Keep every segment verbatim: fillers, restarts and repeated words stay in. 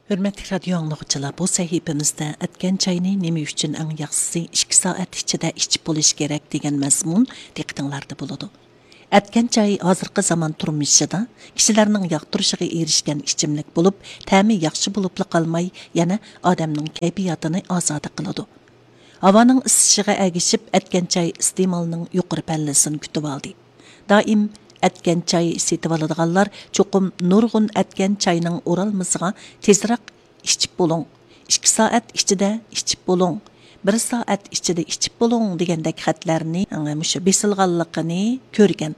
Hürmetli radyo anlıqçılar, bu sahifemizde etken çayını nemi üçün en yaxşısı iki saat içinde içip buluş gerek degen mazmun diqqətinizdə buludu. Etken çay hazırkı zaman turmuşida kişilerinin yaqtırışığı erişken içimlik bulup, təmi yaxşı bulupla qalmay, yana adamның keyfiyatını azad qılıdı. Havanın ısışığı əgişip etken çay istemalının yuqarı pəllesini kütüb aldı. Daim etken çay setip alıdığanlar çoqum nurgun etken çayının oralmasıga tezrak içip bolun. iki saat içide içip bolun. bir saat içide içip bolun degендek xatlarni muşu besilganligini körgen.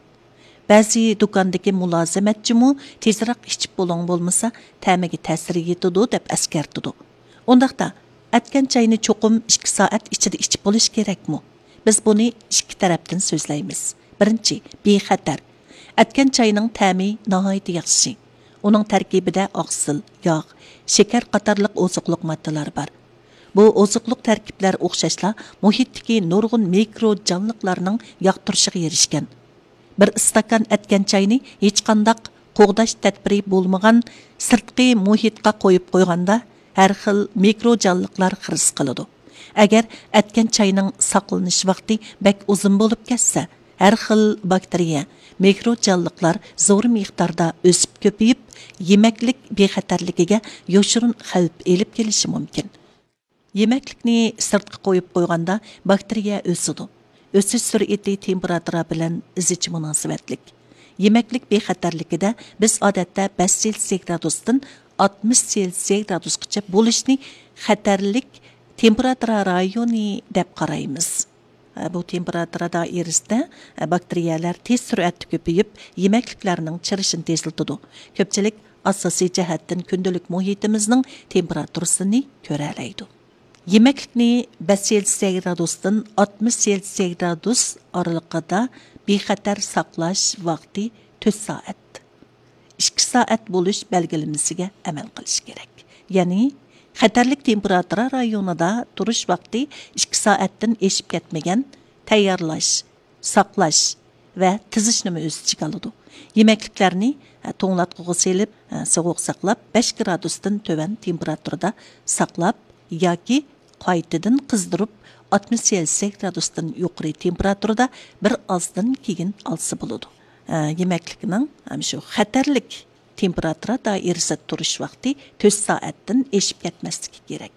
Ba'zi dukandagi mulazimatchimu tezrak içip bolun bolmasa ta'miga ta'sir yetidi deb askartidi. Ondaqda etken çayını çoqum iki saat içide içip bolish kerakmi? Biz buni ikki tarafdan so'zlaymiz. Birinchi, bexatar. Etken çayının təmi nəhayət yaxşı. Onun tərkibində oqsil, yağ, şeker qatarlıq ozuqluq maddalar var. Bu ozuqluq tərkiblər oxşashla muhitdagi nurgun mikro canlıqlarının yaqtırışığı erişken. Bir istakan etken çayını hech qandaq qoğdaş tədbiri bolmagan sirtqi muhitqa qoyub qoyganda har xil mikro canlıqlar xiris qiladi. Agar etken çayının saqlanish vaqti bak uzun bo'lib ketsa, har xil bakteriya, mikro canlıqlar zo'r miqdorda o'sib ko'payib, yemeklik bexatarligiga yoshirun xavf elib kelishi mumkin. Yemeklikni sirtqa qo'yib qo'yganda bakteriya o'sidi. O'sish sur'ati temperatura bilan zich munosabatlik. Yemeklik bexatarligida biz odatda besh Selsiy gradusdan oltmish Selsiy gradusgacha bo'lishni xatarlik temperatura rayoni deb qaraymiz. Bu temperatura doirasida bakteriyalar tez sur'atda ko'payib, yemekliklarning chirishini tezlatadi. Ko'pchilik asosiy jihatdan kundalik muhitimizning temperaturasini ko'ralaydi. Yemeklikni besh Selsiy gradusdan oltmish Selsiy gradus oralig'ida bexatar saqlash vaqti to'rt soat. ikki soat bo'lish belgilamasiga amal qilish kerak. Ya'ni xatarlik temperatura rayonida turish vaqti ikki soatdan eshib ketmagan tayyorlash, saqlash va tizishni o'z ichiga oladi. Yemekliklarni to'nglatqiga selib, sovuq saqlab besh gradusdan to'van temperaturada saqlab yoki qaytadan qizdirib oltmish Selsiy gradusdan yuqori temperaturada bir ozdan keyin olsa bo'ladi. Yemeklikning shu xatarlik temperatura doirasida turish vaqti to'rt soatdan eshib ketmasligi kerak.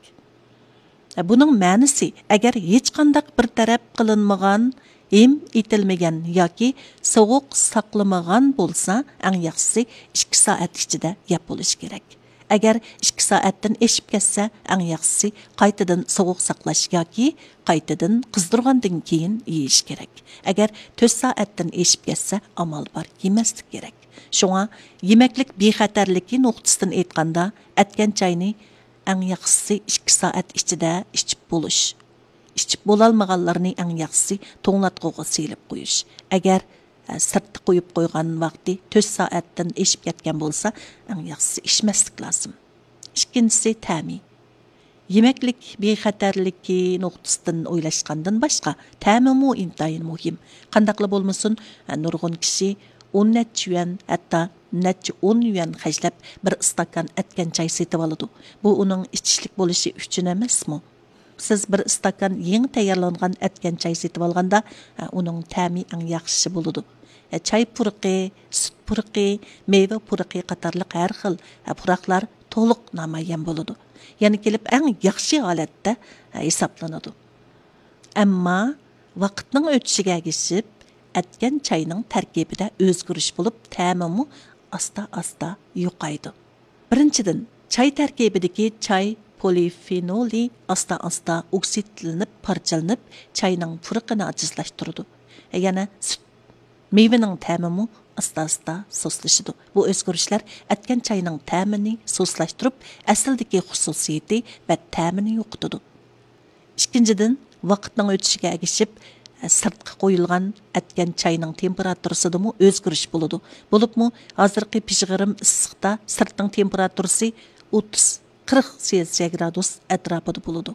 Buning ma'nosi, agar hech qanday bir taraf qilinmagan, hem etilmagan yoki sovuq saqlamagan bo'lsa, eng yaxshisi ikki soat ichida yeb bo'lish kerak. Agar ikki soatdan eshib ketsa, eng yaxshisi qaytadan sovuq saqlash yoki qaytadan qizdirgandan keyin yeyish kerak. Agar to'rt soatdan eshib ketsa, amal bor, yemaslik kerak. Şoňa yemeklik bexatarligi nuqtasidan aytganda, etken çayını eng yaxşısı ikki soat ichida içip boluş. İçip bolalmaganlarni eng yaxşısı to'nglatqiga selib qo'yish. Agar sirtda qo'yib qo'ygan vaqti to'rt soatdan eshib ketgan bo'lsa, eng yaxşısı içmaslik lozim. Ikkinchisi ta'mi. Yemeklik bexatarligi nuqtasidan o'ylashgandan boshqa, ta'mimi intayin muhim. Qandaqla bo'lmasin, nurg'un kishi o'n necha yuan, hatta necha o'n yuan xajlab bir istakan etken çay setib oladi. Bu uning ichishlik bo'lishi uchun emasmi? Siz bir istakan yangi tayyorlangan etken çay setib olganda, uning ta'mi eng yaxshi bo'ladi. Çay puruqi, sut puruqi, meyve puruqi qatorliq har xil puruqlar to'liq namoyon bo'ladi. Ya'ni kelib eng yaxshi holatda hisoblanadi. Ammo vaqtning o'tishiga ergishib etken çayının tərkibində özgürüş bulub, təmimi asta-asta yo'qaydi. Birinchidan, çay tərkibidagi çay polifenoli asta-asta oksidlanib, parchalanib, çayning puruqini ajizlashtiradi. Yana sut meyvening ta'mimi asta-asta so'slashadi. Bu o'zgarishlar etken çayning ta'mini so'slashtirib, asldagi xususiyati va ta'mini yo'qotadi. Ikkinchidan, vaqtning o'tishiga ergishib sirtqa qo'yilgan etken çayning temperaturasida o'zgarish bo'ladi. Bo'libmi, hozirgi pishg'irim issiqda sirtning temperaturasi o'ttiz qirq Selsiy gradus atrofida bo'ladi.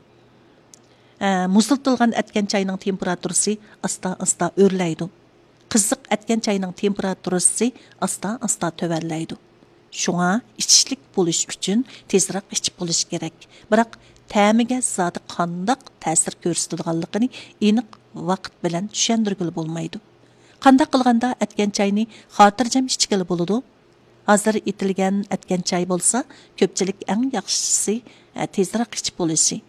Muzlatilgan etken çayning temperaturasi asta-asta o'rlaydi. Qiziq etken çayning temperaturasi asta-asta tövenlaydi. Шуңа içishlik bo'lish uchun tezroq ichib bo'lish kerak. Biroq ta'miga zodi qandaq ta'sir ko'rsatadiganligini aniq vaqt bilan tushuntirgili bo'lmaydi. Qandaq qilganda atgan chayni xotirjam ichgili bo'ladi. Hozir itilgan atgan chay bo'lsa, ko'pchilik eng yaxshisi tezroq ichib bo'lishi.